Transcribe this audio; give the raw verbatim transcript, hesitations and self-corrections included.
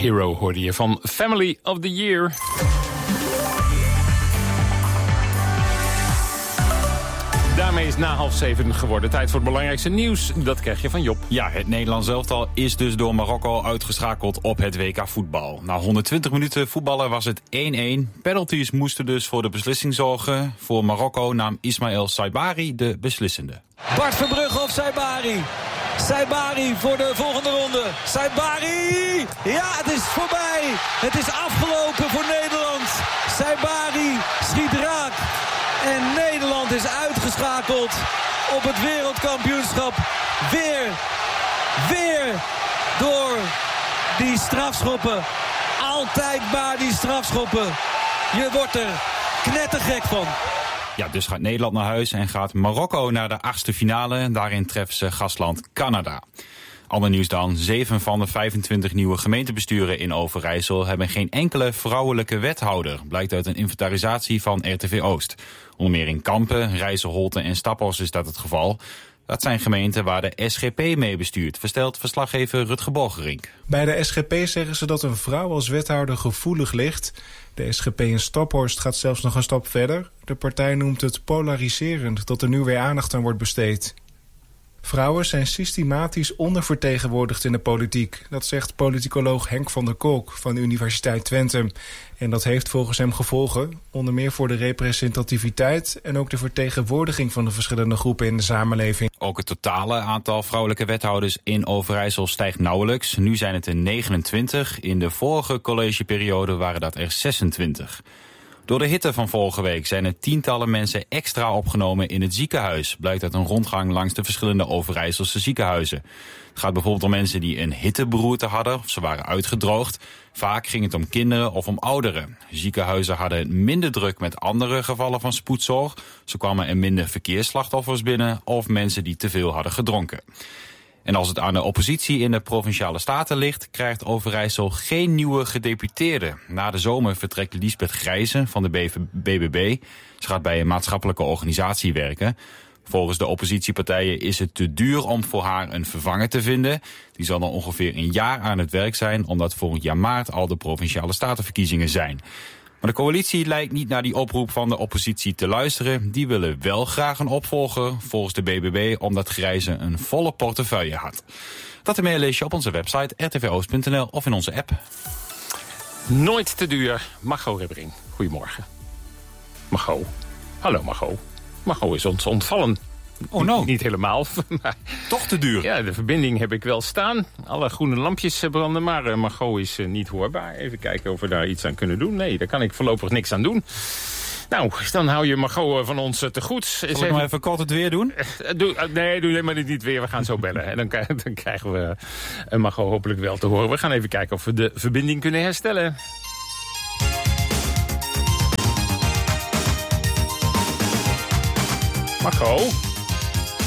Hero hoorde je van Family of the Year. Daarmee is na half zeven geworden. Tijd voor het belangrijkste nieuws. Dat krijg je van Job. Ja, het Nederlands elftal is dus door Marokko uitgeschakeld op het W K voetbal. Na honderdtwintig minuten voetballen was het één-één. Penalties moesten dus voor de beslissing zorgen. Voor Marokko nam Ismaël Saibari de beslissende. Bart Verbrugge of Saibari? Saibari voor de volgende ronde. Saibari! Ja, het is voorbij. Het is afgelopen voor Nederland. Saibari schiet raak. En Nederland is uitgeschakeld op het wereldkampioenschap. Weer, weer door die strafschoppen. Altijd maar die strafschoppen. Je wordt er knettergek van. Ja, dus gaat Nederland naar huis en gaat Marokko naar de achtste finale. Daarin treffen ze gastland Canada. Ander nieuws dan. Zeven van de vijfentwintig nieuwe gemeentebesturen in Overijssel hebben geen enkele vrouwelijke wethouder. Blijkt uit een inventarisatie van R T V Oost. Onder meer in Kampen, Rijssen, Holten en Staphorst is dat het geval. Dat zijn gemeenten waar de S G P mee bestuurt, verstelt verslaggever Rutger Borgerink. Bij de S G P zeggen ze dat een vrouw als wethouder gevoelig ligt. De S G P in Staphorst gaat zelfs nog een stap verder. De partij noemt het polariserend dat er nu weer aandacht aan wordt besteed. Vrouwen zijn systematisch ondervertegenwoordigd in de politiek. Dat zegt politicoloog Henk van der Kolk van de Universiteit Twente. En dat heeft volgens hem gevolgen, onder meer voor de representativiteit en ook de vertegenwoordiging van de verschillende groepen in de samenleving. Ook het totale aantal vrouwelijke wethouders in Overijssel stijgt nauwelijks. Nu zijn het er negenentwintig. In de vorige collegeperiode waren dat er zesentwintig. Door de hitte van vorige week zijn er tientallen mensen extra opgenomen in het ziekenhuis. Blijkt uit een rondgang langs de verschillende Overijsselse ziekenhuizen. Het gaat bijvoorbeeld om mensen die een hitteberoerte hadden of ze waren uitgedroogd. Vaak ging het om kinderen of om ouderen. Ziekenhuizen hadden minder druk met andere gevallen van spoedzorg. Zo kwamen er minder verkeersslachtoffers binnen of mensen die te veel hadden gedronken. En als het aan de oppositie in de Provinciale Staten ligt, krijgt Overijssel geen nieuwe gedeputeerde. Na de zomer vertrekt Liesbeth Grijze van de B B B. Ze gaat bij een maatschappelijke organisatie werken. Volgens de oppositiepartijen is het te duur om voor haar een vervanger te vinden. Die zal dan ongeveer een jaar aan het werk zijn, omdat volgend jaar maart al de Provinciale Statenverkiezingen zijn. Maar de coalitie lijkt niet naar die oproep van de oppositie te luisteren. Die willen wel graag een opvolger, volgens de B B B, omdat Grijze een volle portefeuille had. Dat en meer lees je op onze website r t v oost punt n l of in onze app. Nooit te duur. Margot Ribbering, goedemorgen. Margot. Hallo Margot. Margot is ons ontvallen. Oh no. Niet helemaal. Maar toch te duur. Ja, de verbinding heb ik wel staan. Alle groene lampjes branden, maar uh, Margot is uh, niet hoorbaar. Even kijken of we daar iets aan kunnen doen. Nee, daar kan ik voorlopig niks aan doen. Nou, dan hou je Margot uh, van ons uh, te goed. Zal ik even... nog even kort het weer doen? Uh, doe, uh, nee, doe helemaal niet weer. We gaan zo bellen. En dan, dan krijgen we uh, Margot hopelijk wel te horen. We gaan even kijken of we de verbinding kunnen herstellen. Margot?